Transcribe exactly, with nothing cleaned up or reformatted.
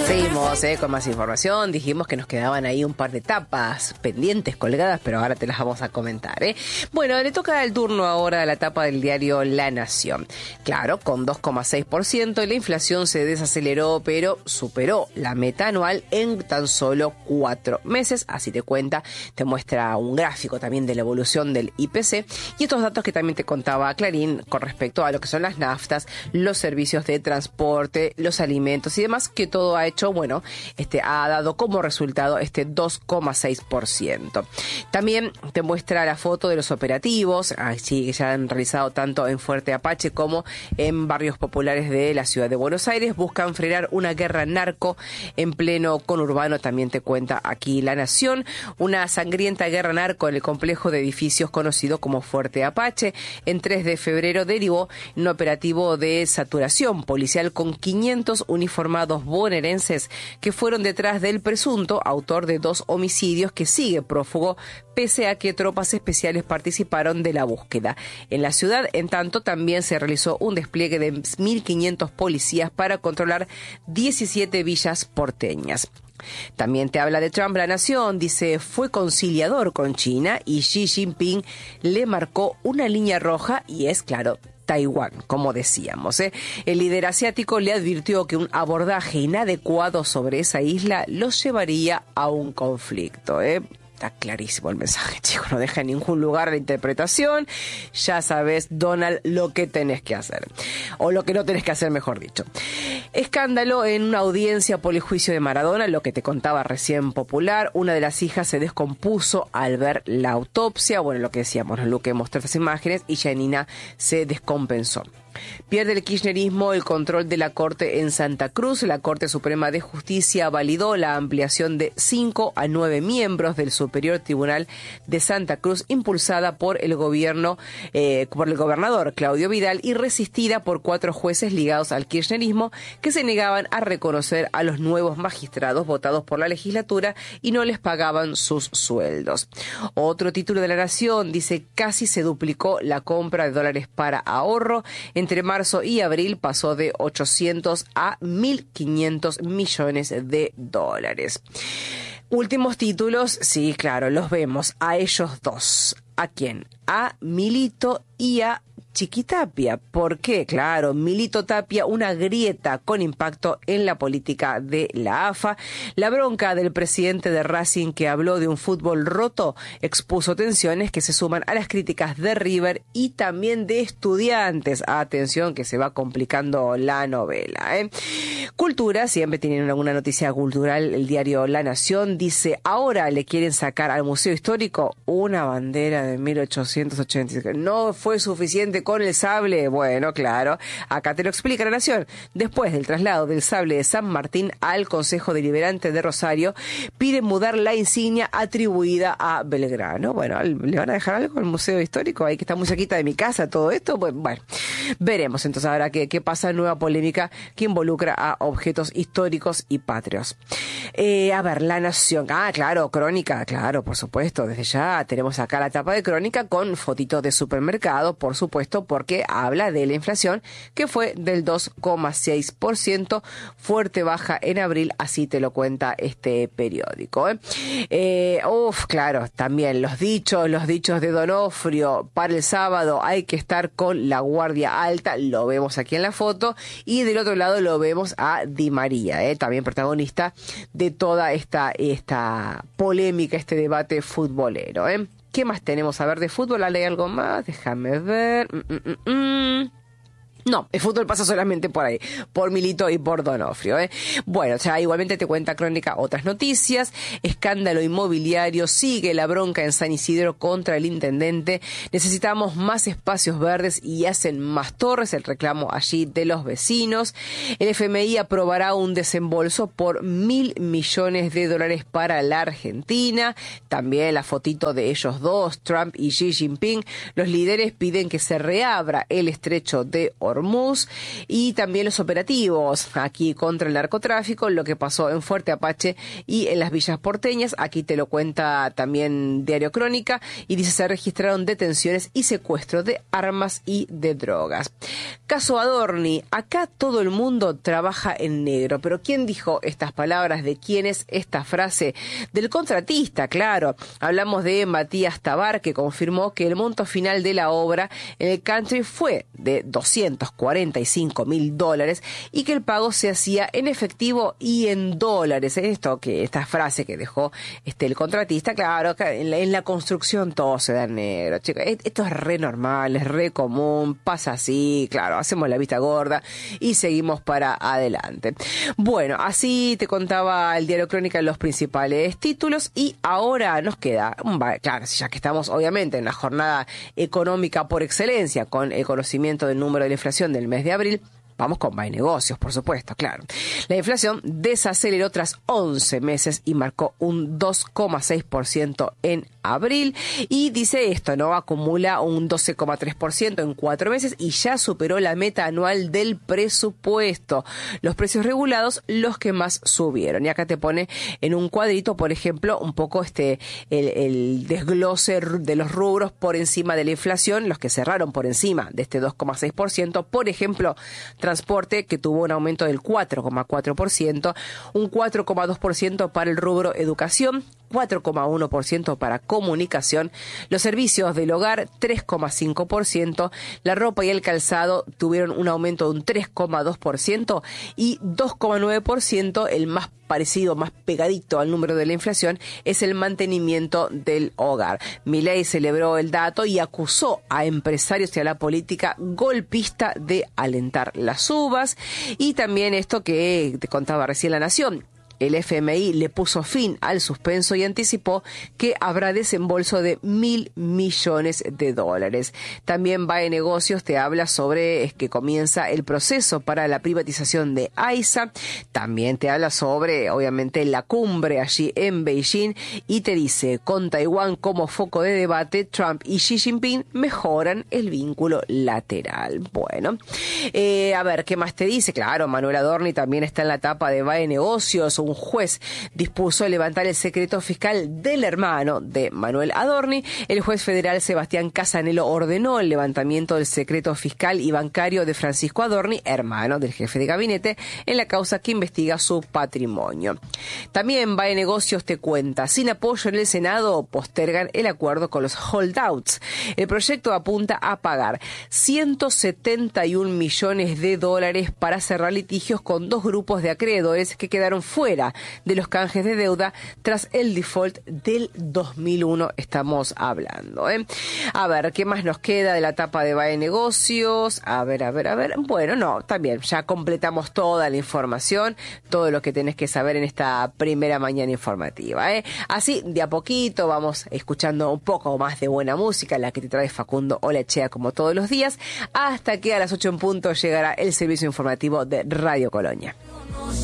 Seguimos eh, con más información. Dijimos que nos quedaban ahí un par de tapas pendientes, colgadas, pero ahora te las vamos a comentar. ¿eh? Bueno, le toca el turno ahora a la tapa del diario La Nación. Claro, con dos coma seis por ciento y la inflación se desaceleró, pero superó la meta anual en tan solo cuatro meses. Así te cuenta, te muestra un gráfico también de la evolución del I P C y estos datos que también te contaba Clarín con respecto a lo que son las naftas, los servicios de transporte, los alimentos y demás, que todo ha hecho, bueno, este ha dado como resultado este dos coma seis por ciento. También te muestra la foto de los operativos, así que ya han realizado tanto en Fuerte Apache como en barrios populares de la ciudad de Buenos Aires. Buscan frenar una guerra narco en pleno conurbano, también te cuenta aquí La Nación. Una sangrienta guerra narco en el complejo de edificios conocido como Fuerte Apache. En tres de febrero derivó un operativo de saturación policial con quinientos uniformados bonaerenses que fueron detrás del presunto autor de dos homicidios que sigue prófugo, pese a que tropas especiales participaron de la búsqueda. En la ciudad, en tanto, también se realizó un despliegue de mil quinientos policías para controlar diecisiete villas porteñas. También te habla de Trump. La Nación dice, fue conciliador con China y Xi Jinping le marcó una línea roja y es claro, Taiwán, como decíamos. ¿eh? El líder asiático le advirtió que un abordaje inadecuado sobre esa isla los llevaría a un conflicto. ¿eh? Está clarísimo el mensaje, chicos, no deja en ningún lugar de interpretación. Ya sabes, Donald, lo que tenés que hacer. O lo que no tenés que hacer, mejor dicho. Escándalo en una audiencia por el juicio de Maradona, lo que te contaba recién Popular. Una de las hijas se descompuso al ver la autopsia. Bueno, lo que decíamos, lo que mostró estas imágenes, y Janina se descompensó. Pierde el kirchnerismo el control de la Corte en Santa Cruz. La Corte Suprema de Justicia validó la ampliación de cinco a nueve miembros del Superior Tribunal de Santa Cruz, impulsada por el gobierno, eh, por el gobernador Claudio Vidal y resistida por cuatro jueces ligados al kirchnerismo que se negaban a reconocer a los nuevos magistrados votados por la legislatura y no les pagaban sus sueldos. Otro título de La Nación dice, casi se duplicó la compra de dólares para ahorro. Entre marzo y abril pasó de ochocientos a mil quinientos millones de dólares. Últimos títulos, sí, claro, los vemos a ellos dos. ¿A quién? A Milito y a Chiquitapia. ¿Por qué? Claro, Milito Tapia, una grieta con impacto en la política de la A F A. La bronca del presidente de Racing, que habló de un fútbol roto, expuso tensiones que se suman a las críticas de River y también de Estudiantes. Atención, que se va complicando la novela. ¿eh? Cultura, siempre tienen alguna noticia cultural. El diario La Nación dice, ahora le quieren sacar al Museo Histórico una bandera de mil ochocientos ochenta y cinco. No fue suficiente con el sable. Bueno, claro, acá te lo explica La Nación. Después del traslado del sable de San Martín al Consejo Deliberante de Rosario, piden mudar la insignia atribuida a Belgrano. Bueno, ¿le van a dejar algo al Museo Histórico? Ahí que está muy cerquita de mi casa todo esto. Bueno, bueno veremos entonces ahora qué, qué pasa. Nueva polémica que involucra a objetos históricos y patrios. Eh, a ver, La Nación. Ah, claro, Crónica, claro, por supuesto. Desde ya tenemos acá la tapa de Crónica con fotitos de supermercado, por supuesto, porque habla de la inflación que fue del dos coma seis por ciento, fuerte baja en abril, así te lo cuenta este periódico. ¿eh? Eh, uf, claro, también los dichos, los dichos de Donofrio para el sábado, hay que estar con la guardia alta, lo vemos aquí en la foto, y del otro lado lo vemos a Di María, ¿eh? también protagonista de toda esta, esta polémica, este debate futbolero. ¿eh? ¿Qué más tenemos a ver de fútbol? ¿Hay algo más? Déjame ver. Mm, mm, mm, mm. No, el fútbol pasa solamente por ahí, por Milito y por Donofrio. ¿eh? Bueno, o sea, igualmente te cuenta Crónica otras noticias. Escándalo inmobiliario, sigue la bronca en San Isidro contra el intendente. Necesitamos más espacios verdes y hacen más torres, el reclamo allí de los vecinos. El F M I aprobará un desembolso por mil millones de dólares para la Argentina. También la fotito de ellos dos, Trump y Xi Jinping. Los líderes piden que se reabra el estrecho de Hormuz. Hormuz, y también los operativos aquí contra el narcotráfico, lo que pasó en Fuerte Apache y en las villas porteñas. Aquí te lo cuenta también Diario Crónica y dice: se registraron detenciones y secuestro de armas y de drogas. Caso Adorni, acá todo el mundo trabaja en negro. Pero ¿quién dijo estas palabras? ¿De quién es esta frase? Del contratista, claro. Hablamos de Matías Tabar, que confirmó que el monto final de la obra en el country fue de doscientos cuarenta y cinco mil dólares y que el pago se hacía en efectivo y en dólares. Esto que esta frase que dejó este el contratista, claro, en la, en la construcción todo se da en negro, chicos. Esto es re normal, es re común, pasa así, claro, hacemos la vista gorda y seguimos para adelante. Bueno, así te contaba el Diario Crónica los principales títulos y ahora nos queda, claro, ya que estamos obviamente en la jornada económica por excelencia con el conocimiento del número de la inflación del mes de abril, vamos con Bae Negocios, por supuesto, claro. La inflación desaceleró tras once meses y marcó un dos coma seis por ciento en abril. Y dice esto, ¿no? Acumula un doce coma tres por ciento en cuatro meses y ya superó la meta anual del presupuesto. Los precios regulados, los que más subieron. Y acá te pone en un cuadrito, por ejemplo, un poco este el, el desglose de los rubros por encima de la inflación, los que cerraron por encima de este dos coma seis por ciento. Por ejemplo, transporte, que tuvo un aumento del cuatro coma cuatro por ciento, un cuatro coma dos por ciento para el rubro educación, cuatro coma uno por ciento para comunicación, los servicios del hogar tres coma cinco por ciento, la ropa y el calzado tuvieron un aumento de un tres coma dos por ciento y dos coma nueve por ciento, el más parecido, más pegadito al número de la inflación, es el mantenimiento del hogar. Milei celebró el dato y acusó a empresarios y a la política golpista de alentar las subas. Y también esto que te contaba recién La Nación. El F M I le puso fin al suspenso y anticipó que habrá desembolso de mil millones de dólares. También Bae Negocios te habla sobre es que comienza el proceso para la privatización de AISA. También te habla sobre, obviamente, la cumbre allí en Beijing y te dice, con Taiwán como foco de debate, Trump y Xi Jinping mejoran el vínculo lateral. Bueno, eh, a ver, ¿qué más te dice? Claro, Manuel Adorni también está en la tapa de Bae Negocios. Un juez dispuso levantar el secreto fiscal del hermano de Manuel Adorni. El juez federal Sebastián Casanelo ordenó el levantamiento del secreto fiscal y bancario de Francisco Adorni, hermano del jefe de gabinete, en la causa que investiga su patrimonio. También Bae Negocios te cuenta, sin apoyo en el Senado, postergan el acuerdo con los holdouts. El proyecto apunta a pagar ciento setenta y un millones de dólares para cerrar litigios con dos grupos de acreedores que quedaron fuera de los canjes de deuda tras el default del dos mil uno estamos hablando, ¿eh? A ver, ¿qué más nos queda de la etapa de Bae Negocios? A ver, a ver, a ver. Bueno, no, también ya completamos toda la información, todo lo que tenés que saber en esta primera mañana informativa, ¿eh? Así, de a poquito, vamos escuchando un poco más de buena música, la que te trae Facundo Olechea como todos los días, hasta que a las ocho en punto llegará el servicio informativo de Radio Colonia.